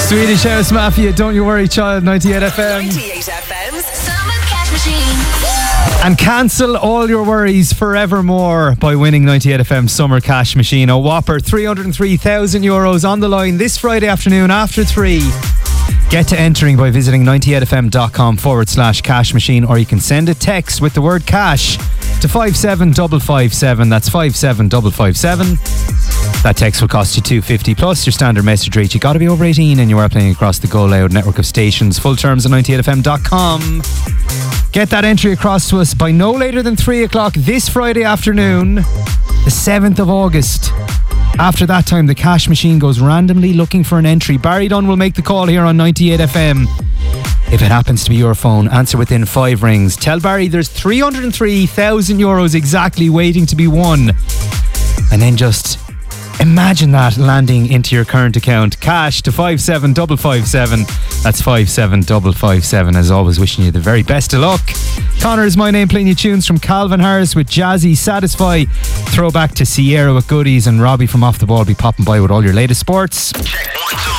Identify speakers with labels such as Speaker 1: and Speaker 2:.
Speaker 1: Swedish House Mafia, Don't You Worry Child, 98 FM.
Speaker 2: 98 FM's Summer Cash Machine.
Speaker 1: And cancel all your worries forevermore by winning 98 FM Summer Cash Machine. A whopper €303,000 on the line this Friday afternoon after 3. Get to entering by visiting 98fm.com/cash machine, or you can send a text with the word cash to 57557. That's 57557. That text will cost you $2.50 plus your standard message rate. You got to be over 18 and you are playing across the Go Loud network of stations. Full terms at 98fm.com. Get that entry across to us by no later than 3 o'clock this Friday afternoon, the 7th of August. After that time, the cash machine goes randomly looking for an entry. Barry Dunn will make the call here on 98 FM. If it happens to be your phone, answer within 5 rings. Tell Barry there's €303,000 exactly waiting to be won. And then just imagine that landing into your current account. Cash to 57557. That's 57557. As always, wishing you the very best of luck. Connor is my name, playing you tunes from Calvin Harris with Jazzy, Satisfy, throwback to Sierra with Goodies, and Robbie from Off the Ball be popping by with all your latest sports.
Speaker 3: Check 1, 2.